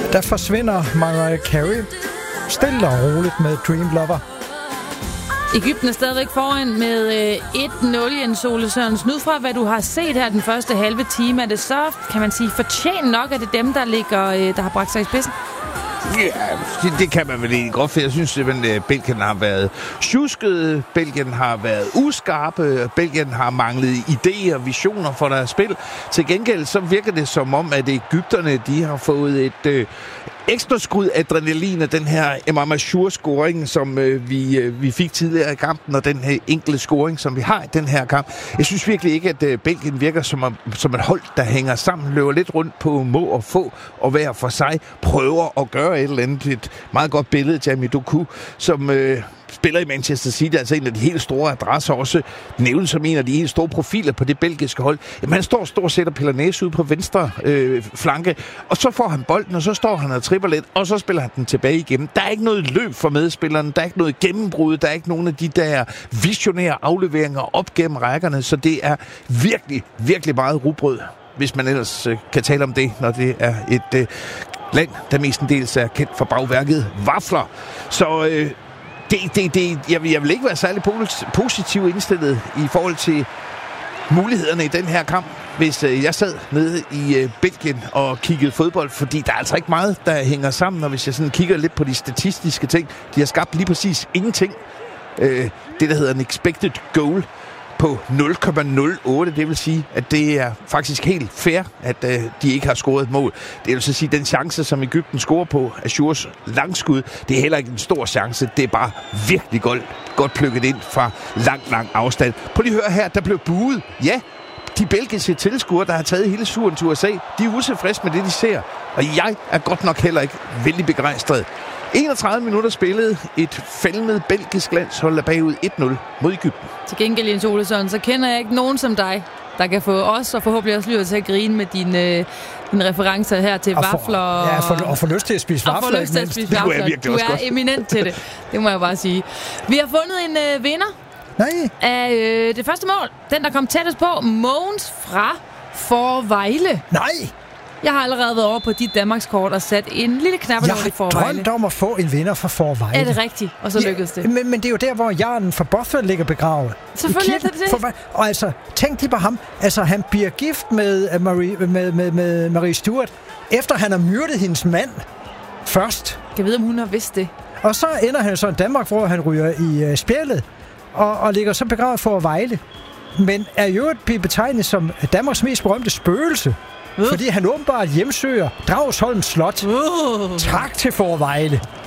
Der forsvinder Mariah Carey stille og roligt med Dream Lover. Egypten er stadigvæk foran med 1-0, Jens Ole Sørensen. Ud fra hvad du har set her den første halve time, er det så, kan man sige, fortjent nok, at det dem, der har bragt sig i spidsen? Ja, det kan man vel egentlig godt, for jeg synes, at Belgien har været tjuskede, Belgien har været uskarpe, Belgien har manglet idéer og visioner for deres spil. Til gengæld så virker det som om, at egypterne, de har fået et ekstra skud adrenalin af den her Imam Ashur-scoring, som vi fik tidligere i kampen, og den her enkelte scoring, som vi har i den her kamp. Jeg synes virkelig ikke, at Belgien virker som et hold, der hænger sammen, løber lidt rundt på må og få, og hver for sig prøver at gøre et eller andet. Et meget godt billede til Jamie Doku, som spiller i Manchester City, altså en af de helt store adresser, også nævnt som en af de helt store profiler på det belgiske hold. Jamen, han står stort set og piller næse ud på venstre flanke, og så får han bolden, og så står han og tripper lidt, og så spiller han den tilbage igen. Der er ikke noget løb for medspilleren, der er ikke noget gennembrud, der er ikke nogen af de der visionære afleveringer op gennem rækkerne, så det er virkelig, virkelig meget rugbrød, hvis man ellers kan tale om det, når det er et land, der mestendels er kendt for bagværket vafler. Så jeg vil ikke være særlig positiv indstillet i forhold til mulighederne i den her kamp, hvis jeg sad nede i Belgien og kiggede fodbold, fordi der er altså ikke meget, der hænger sammen, og hvis jeg sådan kigger lidt på de statistiske ting, de har skabt lige præcis ingenting. Det, der hedder en expected goal på 0,08. Det vil sige, at det er faktisk helt fair, at de ikke har scoret et mål. Det vil så sige, at den chance, som Egypten scorer på Ashurs langskud, det er heller ikke en stor chance. Det er bare virkelig godt plukket ind fra lang afstand. Prøv lige at høre her, der blev buet. Ja, de belgiske tilskuere, der har taget hele turen til USA, de er utilfredse med det, de ser. Og jeg er godt nok heller ikke vældig begejstret. 31 minutter spillet. Et falmet belgisk landshold er bagud 1-0 mod Egypten. Til gengæld, Jens Ole Sørensen, så kender jeg ikke nogen som dig, der kan få os og forhåbentlig også lytte til at grine med dine referencer her til vafler. Og få lyst til at spise vafler. Og få lyst til at spise vafler. Du er eminent til det. Det må jeg bare sige. Vi har fundet en vinder af det første mål. Den, der kom tættest på. Mogens fra Forvejle. Nej! Jeg har allerede været over på dit Danmarkskort og sat en lille knappenål i Forvejle. Jeg har drømt om at få en vinder fra Forvejle. Er det rigtigt? Og så lykkedes det. Men det er jo der, hvor Jørgen fra Bothwell ligger begravet. Selvfølgelig er det det. Og altså, tænk lige på ham. Altså, han bliver gift med Marie Stuart, efter han har myrdet hendes mand først. Jeg ved, om hun har vidst det. Og så ender han så i Danmark, hvor han ryger i spjældet, og ligger så begravet for Vejle. Men er jo et betegnet som Danmarks mest berømte spøgelse. Fordi han åbenbart hjemsøger Dragsholm Slot. Tak til Forvejle.